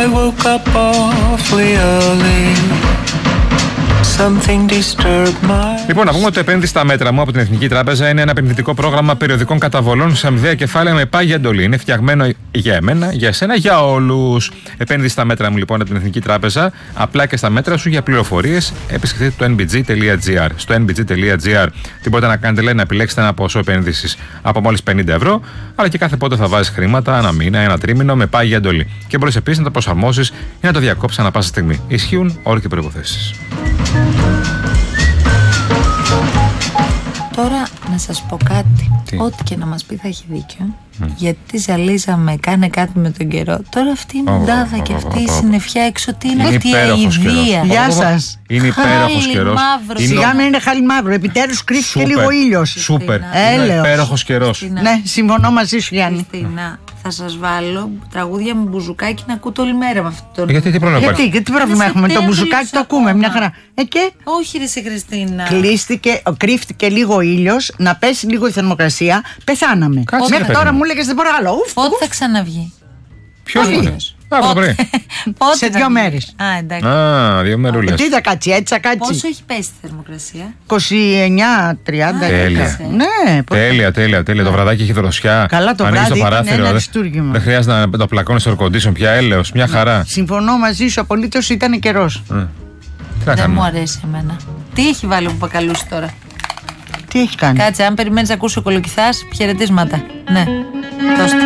woke up awfully early. Λοιπόν, να πούμε ότι το επένδυση στα μέτρα μου από την Εθνική Τράπεζα είναι ένα επενδυτικό πρόγραμμα περιοδικών καταβολών σε αμοιβαία κεφάλαια με πάγια εντολή. Είναι φτιαγμένο για εμένα, για εσένα, για όλους. Επένδυση στα μέτρα μου λοιπόν από την Εθνική Τράπεζα. Απλά και στα μέτρα σου για πληροφορίες επισκεφτείτε το nbg.gr. Στο nbg.gr τι μπορείτε να κάνετε, λέει, να επιλέξετε ένα ποσό επένδυσης από μόλις 50 ευρώ, αλλά και κάθε πότε θα βάζεις χρήματα, ένα μήνα, ένα τρίμηνο με πάγια εντολή. Και μπορείς επίσης να το προσαρμόσεις ή να το διακόψεις ανά πάσα στιγμή. Ισχύουν όροι και προϋποθέσεις. Τώρα να σας πω κάτι. Ό,τι και να μας πει θα έχει δίκιο. Γιατί ζαλίζαμε, κάνε κάτι με τον καιρό. Τώρα αυτή η μουντάδα και αυτή η συννεφιά έξω, τι είναι αυτή η αηδία. Γεια σας. Είναι υπέροχος καιρός. Σιγά μην είναι χάλι μαύρο. Επιτέλους κρύφτηκε λίγο ήλιος. Σούπερ. Είναι υπέροχος καιρός. Ναι, συμφωνώ μαζί σου, Γιάννη. Θα σας βάλω τραγούδια με μπουζουκάκι να ακούτε όλη μέρα με αυτό το. Γιατί τι πρόβλημα υπάρχει? Γιατί πρόβλημα έχουμε? Το μπουζουκάκι το ακούμε μια χαρά. Και. Όχι, ρε σε Χριστίνα. Κρύφτηκε λίγο ήλιος, να πέσει λίγο η θερμοκρασία. Πεθάναμε. Μέχρι τώρα μου έλεγες δεν μπορώ άλλο. Πότε θα ξαναβγεί? Ποιος είναι? Σε 2 μέρες. Α, εντάξει. 2 μερούλες. Τι θα κάτσει, έτσι θα κάτσει. Πόσο έχει πέσει η θερμοκρασία? 29-30. Τέλεια. Ναι, τέλεια. Το βραδάκι έχει δροσιά. Καλά, το βράδυ είναι ένα αριστούργημα. Δεν χρειάζεται να το πλακώνεις στο air condition πια, έλεος, μια χαρά. Συμφωνώ μαζί σου απολύτως, ήταν καιρός. Δεν μου αρέσει εμένα. Τι έχει βάλει ο Παπακαλούση τώρα? Τι έχει κάνει? Κάτσε, αν περιμένεις να ακούσει ο Κολοκυθάς, χαιρετίσματα. Ναι, δώστε.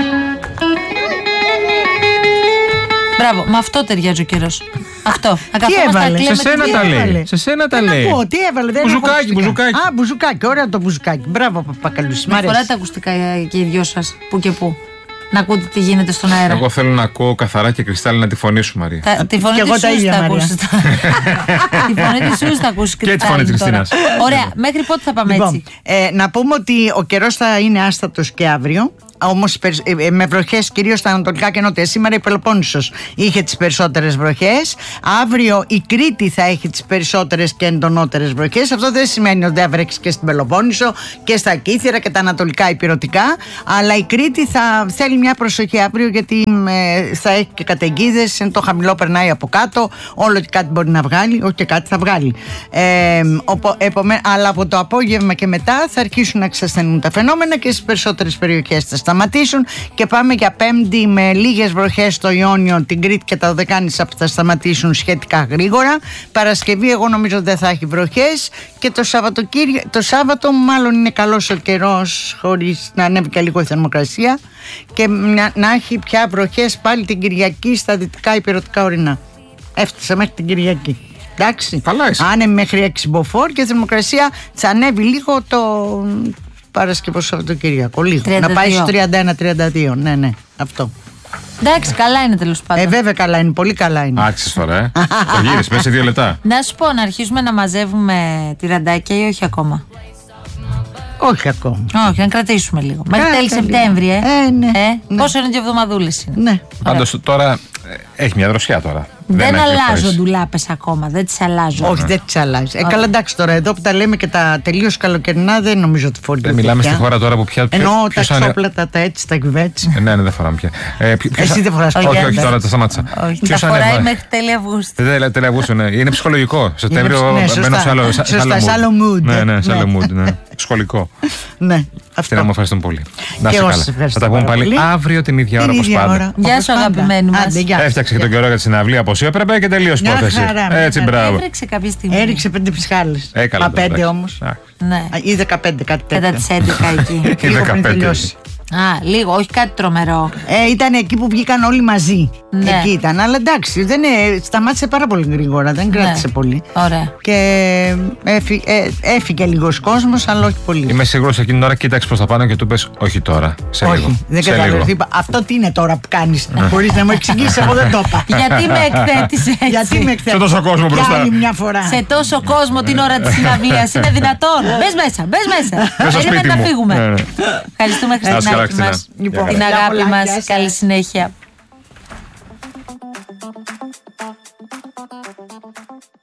Μπράβο, με αυτό ταιριάζει ο καιρός. Αυτό. Τι έβαλε? Σε σένα τα λέει. Τι έβαλε? Μπουζουκάκι. Α, μπουζουκάκι, ωραίο το μπουζουκάκι. Μπράβο, Παπακαλούση. Με φοράτε τα ακουστικά και οι δυο σας, που και που. Να ακούτε τι γίνεται στον αέρα. Εγώ θέλω να ακούω καθαρά και κρυστάλλινα τη φωνή σου, Μαρία. Τη φωνή της Σούς θα ακούσεις. Τη φωνή της Σούς θα ακούσεις κρυστάλλινα. Και τη φωνή της Χριστίνας. Ωραία, μέχρι πότε θα πάμε έτσι? Να πούμε ότι ο καιρός θα είναι άστατος και αύριο. Όμως με βροχές κυρίως στα ανατολικά και νότια. Σήμερα η Πελοπόννησος είχε τις περισσότερες βροχές. Αύριο η Κρήτη θα έχει τις περισσότερες και εντονότερες βροχές. Αυτό δεν σημαίνει ότι δεν βρέξει και στην Πελοπόννησο και στα Κύθυρα και τα ανατολικά ηπειρωτικά. Αλλά η Κρήτη θα θέλει μια προσοχή αύριο, γιατί θα έχει και καταιγίδες. Το χαμηλό περνάει από κάτω. Όλο και κάτι μπορεί να βγάλει. Όχι και κάτι θα βγάλει. Αλλά από το απόγευμα και μετά θα αρχίσουν να εξασθενούν τα φαινόμενα και στις περισσότερες περιοχές θα σταματήσουν και πάμε για Πέμπτη με λίγες βροχές στο Ιόνιο, την Κρήτη και τα Οδεκάνησα που θα σταματήσουν σχετικά γρήγορα. Παρασκευή εγώ νομίζω δεν θα έχει βροχές και το Σάββατο μάλλον είναι καλός ο καιρός χωρίς να ανέβει και λίγο η θερμοκρασία και να έχει πια βροχές πάλι την Κυριακή στα δυτικά ηπειρωτικά ορεινά. Έφτασα μέχρι την Κυριακή. Εντάξει, άνεμη μέχρι 6 μποφόρ και η θερμοκρασία θα ανέβει λίγο το Παρασκευό Σαββατοκύριακο. Λίγο. Να πάει στο 31-32. Ναι, αυτό. Εντάξει, καλά είναι τέλος πάντων. Βέβαια καλά είναι, πολύ καλά είναι. Άξιες τώρα, το γύρισες μέσα σε 2 λεπτά. Να σου πω, να αρχίσουμε να μαζεύουμε τυραντάκια ή όχι ακόμα? Όχι ακόμα. Όχι, να κρατήσουμε λίγο. Μέχρι τέλη Σεπτέμβρη, ναι. Πόσο είναι 2 εβδομαδούλες είναι? Ναι. Πάντως τώρα έχει μια δροσιά τώρα. Δεν αλλάζουν ντουλάπες ακόμα, δεν τις αλλάζουν. Όχι, δεν τις αλλάζει. Καλά, εντάξει τώρα, εδώ που τα λέμε και τα τελείως καλοκαιρινά, δεν νομίζω ότι φορεί. Δεν μιλάμε στη χώρα τώρα που πια. Εννοώ τα ξόπλατα, τα έτσι, τα κυβέτσι. Ναι, δεν φοράμε πια. Εσύ δεν φοράς πια? Όχι, τώρα τα σταματήσα. Τα φοράει μέχρι τέλη Αυγούστου. Τέλη Αυγούστου, ναι. Είναι ψυχολογικό. Σεπτέμβριο μπαίνω σε άλλο mood. Ναι, σε άλλο mood. Σχολικό. Ναι. Αυτή μου ευχαριστούμε πολύ. Να σε καλά. Θα τα πούμε πάλι αύριο την ίδια ώρα όπως πάντα. Γεια σου, αγαπημένοι μας. Έφτιαξε και τον καιρό για τη συναυλία όπως έπρεπε και τελείωσε η υπόθεση. Έτσι, μπράβο. Έριξε κάποια στιγμή. Έριξε 5 ψυχάλες. Μα 5 όμως. Ναι. Ή 15, κάτι τέτοιο. Κατά τις 11 εκεί. Λίγο πριν τελειώσει. Λίγο, όχι κάτι τρομερό. Ήταν εκεί που βγήκαν όλοι μαζί. Ναι. Εκεί ήταν, αλλά εντάξει, σταμάτησε πάρα πολύ γρήγορα, δεν κράτησε πολύ. Ωραία. Και έφυγε λίγος κόσμος, αλλά όχι πολύ. Είμαι σίγουρος εκείνη την ώρα κοίταξε προς τα πάνω και του πες όχι τώρα. Σε όχι, λίγο. Δεν καταλαβαίνω. Αυτό τι είναι τώρα που κάνεις? Μπορείς να μου εξηγήσεις? Εγώ δεν το είπα. Γιατί με εκθέτεις έτσι? Γιατί με εκθέτεις? Σε τόσο κόσμο μπροστά. Άλλη μια φορά. Σε τόσο κόσμο την ώρα της συναυλίας. Είναι δυνατόν? Μπες μέσα. Περίμενε να φύγουμε. Ευχαριστούμε, Χριστίνα. Λοιπόν, την αγάπη μας, καλή συνέχεια.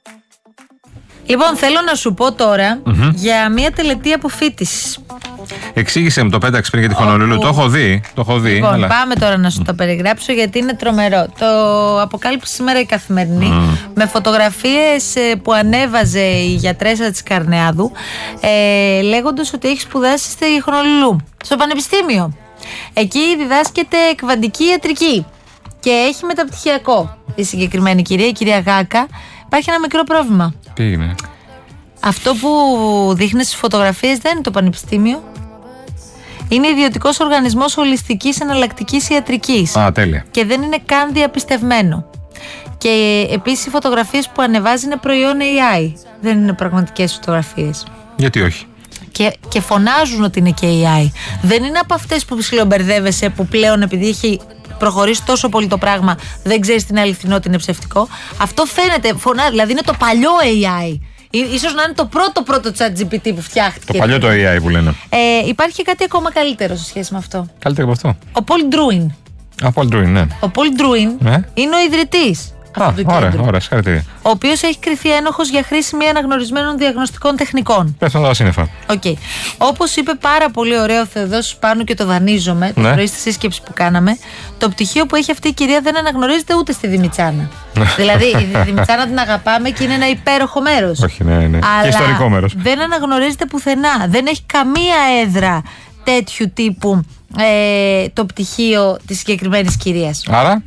Λοιπόν, θέλω να σου πω τώρα για μια τελετή αποφοίτησης. Εξήγησε μου, το πέταξε πριν για τη Χονολουλού. Το έχω δει. Λοιπόν, αλλά... πάμε τώρα να σου το περιγράψω γιατί είναι τρομερό. Το αποκάλυψε σήμερα η Καθημερινή με φωτογραφίες που ανέβαζε η γιατρέσα της Καρνεάδου, λέγοντας ότι έχει σπουδάσει στη Χονολουλού, στο Πανεπιστήμιο. Εκεί διδάσκεται εκβαντική ιατρική και έχει μεταπτυχιακό. Η συγκεκριμένη κυρία, η κυρία Γάκα, υπάρχει ένα μικρό πρόβλημα. Τι είναι? Αυτό που δείχνει στις φωτογραφίες δεν είναι το πανεπιστήμιο. Είναι ιδιωτικός οργανισμός ολιστικής εναλλακτικής ιατρικής. Τέλεια. Και δεν είναι καν διαπιστευμένο. Και επίσης οι φωτογραφίες που ανεβάζει είναι προϊόν AI. Δεν είναι πραγματικές φωτογραφίες. Γιατί όχι? Και φωνάζουν ότι είναι και AI. Δεν είναι από αυτές που ψιλομπερδεύεσαι, που πλέον επειδή έχει προχωρήσει τόσο πολύ το πράγμα, δεν ξέρεις την αληθινό ότι είναι ψευτικό. Αυτό φαίνεται, δηλαδή είναι το παλιό AI. Ίσως να είναι το πρώτο ChatGPT που φτιάχτηκε. Το παλιό το AI που λένε. Υπάρχει και κάτι ακόμα καλύτερο σε σχέση με αυτό. Καλύτερο από αυτό? Ο Paul Drouin. Ο Paul Drouin, ναι. Ο Paul Drouin είναι ο ιδρυτής αυτού του κέντρου. Ωραία, συγχαρητήρια. Ο οποίος έχει κριθεί ένοχος για χρήση μη αναγνωρισμένων διαγνωστικών τεχνικών. Πέφτουν τα σύννεφα. Όπως είπε πάρα πολύ ωραίο ο Θεοδόσης Πάνου και το δανείζομαι το πρωί στη σύσκεψη που κάναμε, το πτυχίο που έχει αυτή η κυρία δεν αναγνωρίζεται ούτε στη Δημητσάνα. Δηλαδή η Δημητσάνα την αγαπάμε και είναι ένα υπέροχο μέρος. Όχι, ναι. Αλλά και ιστορικό μέρος. Δεν αναγνωρίζεται πουθενά. Δεν έχει καμία έδρα τέτοιου τύπου το πτυχίο της συγκεκριμένης κυρίας. Άρα.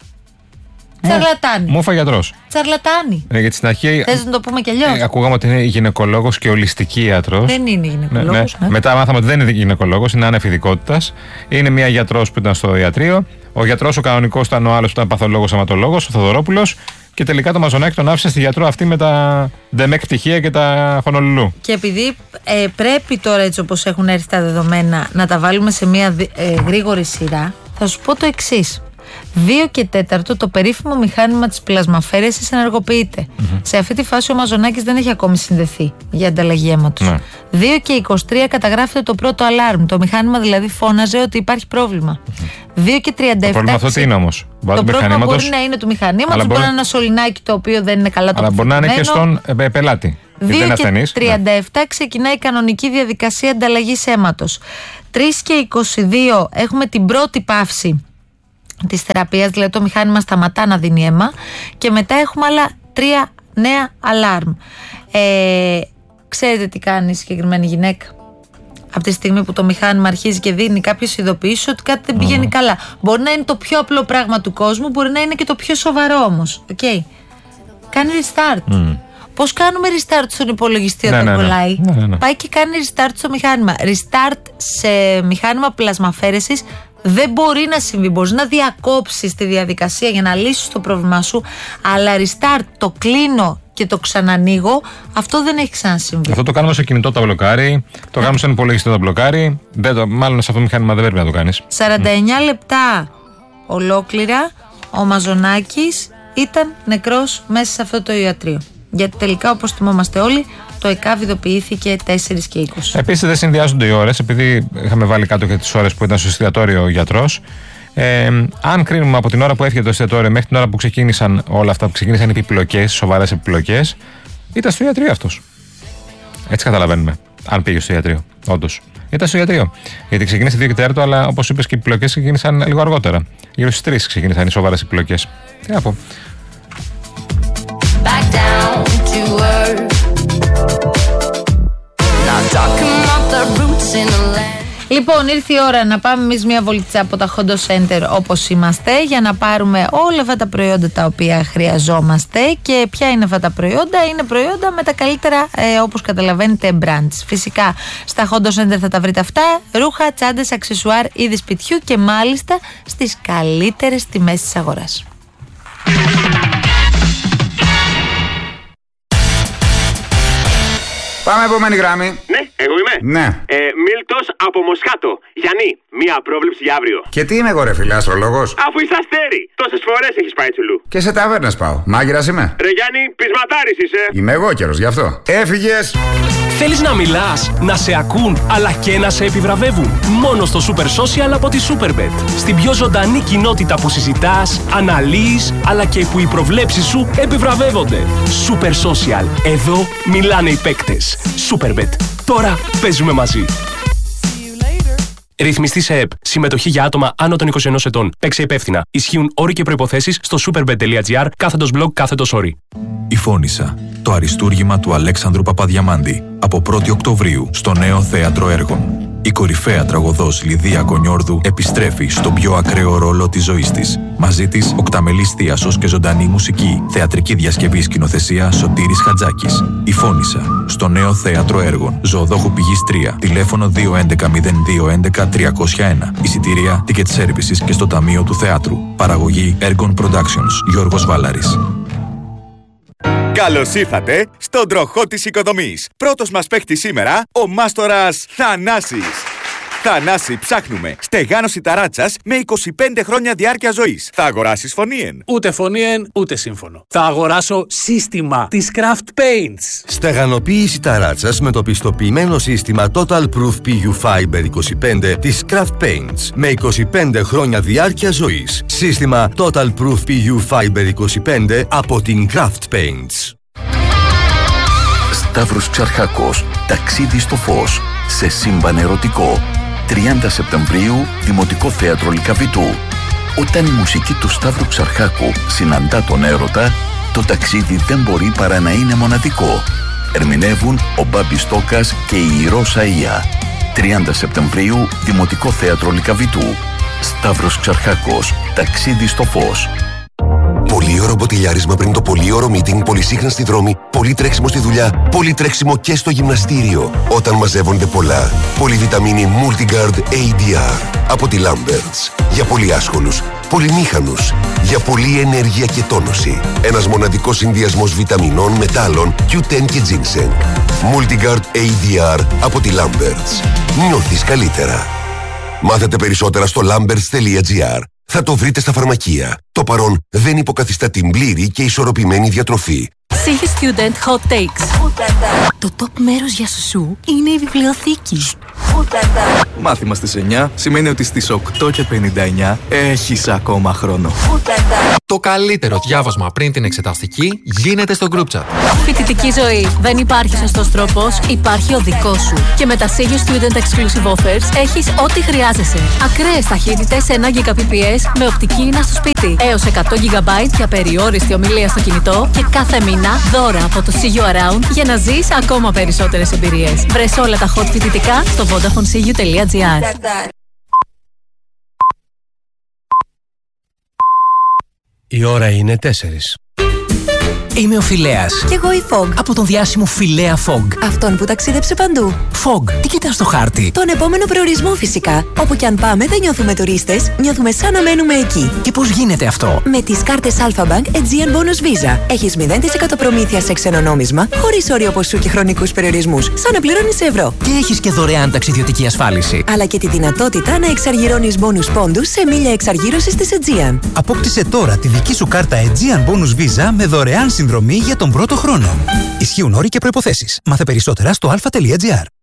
Τσαρλατάνη. Μου έφαγε γιατρός. Τσαρλατάνη. Γιατί στην αρχή. Θες να το πούμε κι αλλιώς? Ακούγαμε ότι είναι γυναικολόγος και ολιστική ιατρός. Δεν είναι γυναικολόγος. Ναι. Μετά μάθαμε ότι δεν είναι γυναικολόγος, είναι άνευ ειδικότητας. Είναι μια γιατρός που ήταν στο ιατρείο. Ο γιατρός ο κανονικός ήταν ο άλλος που ήταν παθολόγος αιματολόγος, ο Θοδωρόπουλος. Και τελικά το Μαζονάκι τον άφησε στη γιατρό αυτή με τα ντεμεκ πτυχία και τα Χονολουλού. Και επειδή πρέπει τώρα, έτσι όπως έχουν έρθει τα δεδομένα, να τα βάλουμε σε μια γρήγορη σειρά, θα σου πω το εξής. 2 και 4 το περίφημο μηχάνημα της πλασμαφέρεσης ενεργοποιείται. Σε αυτή τη φάση ο Μαζονάκης δεν έχει ακόμη συνδεθεί για ανταλλαγή αίματος. 2 και 23 καταγράφεται το πρώτο αλάρμ. Το μηχάνημα δηλαδή φώναζε ότι υπάρχει πρόβλημα. 2 και 37. Το πρόβλημα αυτό τι είναι όμως? Το πρόβλημα μπορεί να είναι του μηχανήματος, μπορεί να είναι ένα σωληνάκι το οποίο δεν είναι καλά το. Αλλά μπορεί να είναι και στον πελάτη. 2 και 37 ξεκινάει η κανονική διαδικασία ανταλλαγής αίματος. 3 και 22 έχουμε την πρώτη παύση της θεραπείας, δηλαδή το μηχάνημα σταματά να δίνει αίμα και μετά έχουμε άλλα 3 νέα αλάρμ. Ξέρετε τι κάνει η συγκεκριμένη γυναίκα? Από τη στιγμή που το μηχάνημα αρχίζει και δίνει κάποιες ειδοποιήσεις ότι κάτι δεν πηγαίνει καλά. Μπορεί να είναι το πιο απλό πράγμα του κόσμου, μπορεί να είναι και το πιο σοβαρό όμως. Κάνει restart. Πώς κάνουμε restart στον υπολογιστή όταν κολλάει? Πάει και κάνει restart στο μηχάνημα. Restart σε μηχάνημα πλασμαφέρεσης δεν μπορεί να συμβεί. Μπορείς να διακόψεις τη διαδικασία για να λύσεις το πρόβλημά σου, αλλά restart, το κλείνω και το ξανανοίγω, αυτό δεν έχει ξανασυμβεί. Αυτό το κάνουμε στο κινητό, τα μπλοκάρει. Το κάνουμε στον υπολογιστή, τα μπλοκάρει. Μάλλον σε αυτό το μηχάνημα δεν πρέπει να το κάνεις. 49 λεπτά ολόκληρα ο Μαζονάκης ήταν νεκρός μέσα σε αυτό το ιατρείο. Γιατί τελικά, όπως θυμόμαστε όλοι, το ΕΚΑΒ ειδοποιήθηκε 4 και 20. Επίσης δεν συνδυάζονται οι ώρες, επειδή είχαμε βάλει κάτω και τις ώρες που ήταν στο εστιατόριο ο γιατρός. Αν κρίνουμε από την ώρα που έφυγε το εστιατόριο μέχρι την ώρα που ξεκίνησαν όλα αυτά, που ξεκίνησαν οι επιπλοκές, σοβαρές επιπλοκές, ήταν στο ιατρείο αυτός. Έτσι καταλαβαίνουμε, αν πήγε στο ιατρείο. Όντως. Ήταν στο ιατρείο. Γιατί ξεκίνησε 2 και 4, αλλά όπως είπες και οι επιπλοκές ξεκίνησαν λίγο αργότερα. Γύρω στις 3 ξεκίνησαν οι σοβαρές επιπλοκές. Τι να πω. Back down to earth. Now talking about the roots in the land. Λοιπόν, ήρθε η ώρα να πάμε εμείς μια βολίτσα από τα Hondo Center όπως είμαστε, για να πάρουμε όλα αυτά τα προϊόντα τα οποία χρειαζόμαστε. Και ποια είναι αυτά τα προϊόντα? Είναι προϊόντα με τα καλύτερα, όπως καταλαβαίνετε, brands. Φυσικά στα Hondo Center θα τα βρείτε αυτά: ρούχα, τσάντες, αξεσουάρ, είδη σπιτιού και μάλιστα στις καλύτερες τιμές της αγοράς. Πάμε επόμενη γράμμη. Ναι, εγώ είμαι. Ναι. Μίλτος από Μοσχάτο. Γιάννη, μία πρόβλεψη για αύριο. Και τι είμαι εγώ, ρε φίλε, αστρολόγος? Αφού είσαι αστέρι. Τόσες φορές έχεις πάει τσουλού. Και σε ταβέρνες πάω. Μάγειρας είμαι. Ρε Γιάννη, πεισματάρης είσαι. Είμαι εγώ καιρός γι' αυτό. Έφυγες. Θέλεις να μιλάς, να σε ακούν, αλλά και να σε επιβραβεύουν? Μόνο στο Super Social από τη Superbet. Στην πιο ζωντανή κοινότητα που συζητάς, αναλύεις, αλλά και που οι προβλέψεις σου επιβραβεύονται. Super Social. Εδώ μιλάνε οι παίκτες. Superbet. Τώρα παίζουμε μαζί. Ρυθμιστή σε ΕΠ. Συμμετοχή για άτομα άνω των 21 ετών. Παίξε υπεύθυνα. Ισχύουν όροι και προϋποθέσεις στο superbet.gr/blog/όροι. Η Φώνισσα. Το αριστούργημα του Αλέξανδρου Παπαδιαμάντη. Από 1η Οκτωβρίου στο νέο θέατρο έργων. Η κορυφαία τραγωδός Λιδία Κονιόρδου επιστρέφει στον πιο ακραίο ρόλο της ζωής της. Μαζί της, οκταμελής θίασος και ζωντανή μουσική. Θεατρική διασκευή σκηνοθεσία Σωτήρης Χατζάκης. Η Φώνισσα. Στο νέο θέατρο έργων. Ζωοδόχου Πηγής 3. Τηλέφωνο 211-0211-301. Εισιτήρια, ticket services και στο Ταμείο του Θεάτρου. Παραγωγή Ergon Productions. Γιώργος Βάλαρης. Καλώς ήρθατε στον τροχό της οικοδομής. Πρώτος μας παίχτης σήμερα, ο μάστορας Θανάσης. Θανάση, ψάχνουμε στεγάνωση ταράτσας με 25 χρόνια διάρκεια ζωής. Θα αγοράσεις φωνήεν? Ούτε φωνήεν, ούτε σύμφωνο. Θα αγοράσω σύστημα της Craft Paints. Στεγανοποίηση ταράτσας με το πιστοποιημένο σύστημα Total Proof PU Fiber 25 της Craft Paints με 25 χρόνια διάρκεια ζωής. Σύστημα Total Proof PU Fiber 25 από την Craft Paints. Σταύρος Ξαρχάκος, ταξίδι στο φως, σε σύμπαν ερωτικό. 30 Σεπτεμβρίου, Δημοτικό Θέατρο Λυκαβητού. Όταν η μουσική του Σταύρου Ξαρχάκου συναντά τον έρωτα, το ταξίδι δεν μπορεί παρά να είναι μοναδικό. Ερμηνεύουν ο Μπάμπης Τόκας και η Ρώσα Ία. 30 Σεπτεμβρίου, Δημοτικό Θέατρο Λυκαβητού. Σταύρος Ξαρχάκος, ταξίδι στο φως. Πολύωρο μποτιλιάρισμα πριν το πολύωρο meeting, πολυσύχνα στη δρόμη, πολύ τρέξιμο στη δουλειά, πολύ τρέξιμο και στο γυμναστήριο. Όταν μαζεύονται πολλά, πολυβιταμίνη Multigard ADR από τη Lamberts. Για πολύ άσχολους, πολυμήχανους, για πολλή ενέργεια και τόνωση. Ένας μοναδικός συνδυασμός βιταμινών, μετάλλων, Q10 και ginseng. Multigard ADR από τη Lamberts. Νιώθεις καλύτερα. Μάθετε περισσότερα στο lamberts.gr. Θα το βρείτε στα φαρμακεία. Το παρόν δεν υποκαθιστά την πλήρη και ισορροπημένη διατροφή. Ψύχη Student Hot Takes. Το top μέρος για σουσού είναι η βιβλιοθήκη. Μάθημα στις 9 σημαίνει ότι στις 8:59 έχεις ακόμα χρόνο. Το καλύτερο διάβασμα πριν την εξεταστική γίνεται στο group chat. Φοιτητική ζωή. Δεν υπάρχει σωστός τρόπος, υπάρχει ο δικός σου. Και με τα Ψύχη Student Exclusive Offers έχεις ό,τι χρειάζεσαι. Ακραίες ταχύτητες 1 Gbps με οπτική ίνα στο σπίτι. Έως 100 GB για περιόριστη ομιλία στο κινητό και κάθε μήνα δώρα από το See You Around για να ζεις ακόμα περισσότερες εμπειρίες. Βρες όλα τα hot φοιτητικά στο vodafonesiu.gr. Η ώρα είναι 4. Είμαι ο Φιλέας. Κι εγώ η Fog. Από τον διάσημο Φιλέα Fog. Αυτόν που ταξίδεψε παντού. Fog, τι κοιτάς στο χάρτη? Τον επόμενο προορισμό φυσικά. Όπου κι αν πάμε δεν νιώθουμε τουρίστες, νιώθουμε σαν να μένουμε εκεί. Και πώς γίνεται αυτό? Με τις κάρτες Alpha Bank Aegean Bonus Visa. Έχεις 0% προμήθεια σε ξένο νόμισμα, χωρίς όριο ποσού και χρονικούς περιορισμούς, σαν να πληρώνεις σε ευρώ. Και έχεις και δωρεάν ταξιδιωτική ασφάλιση. Αλλά και τη δυνατότητα να εξαργυρώνεις bonus πόντους σε μίλια εξαργύρωσης της Aegean. Απόκτησε τώρα τη δική σου κάρτα Aegean Bonus Visa με δωρεάν συνδρομή για τον πρώτο χρόνο. Ισχύουν όροι και προϋποθέσεις. Μάθε περισσότερα στο alpha.gr.